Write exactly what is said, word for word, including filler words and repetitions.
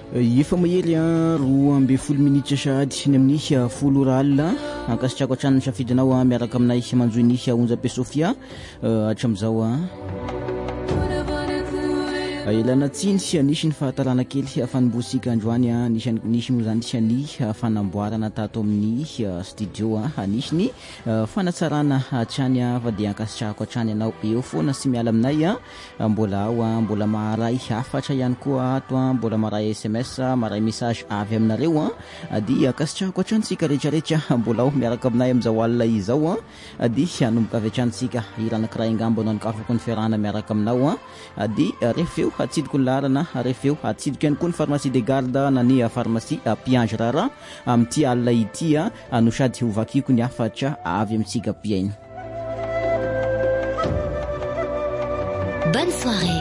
efa mahery a roa amby folo minitra sahady ny amin'ny folo ora alina ankasitrako hatrany misafidinao a miaraka aminay manjoiny onjam-pe Sofia hatramizao a elana tsiny sy anisy ny fahatarana kely fanomboasika androany a nisy nisy moa zany sy ny fanamboarana tato amin'ny studio a anisy ny fanatsarana hatrany a fa dia ankasitrahako hatrany ianao eo foana sy miala aminay a mbola ao a mbola maharay hafatra ihany koa ato a mbola maharay S M S maharay message avy aminareo a dia ankasitrahako hatrany sika rehetrarehetra mbola ao miaraka aminay amin'izao alina izao a dia anomboka avy hatrany iranakiraha ingamba anao nikafako ny fiarahana miaraka aminao a dia refeo atsidiko ny larana refeo atsidiko ihany koa ny pharmacie de garde na ny pharmacie Piange rara amin'ity alina ity a no sady hovakiko ny hafatra avy amintsika piaina. Bonne soirée.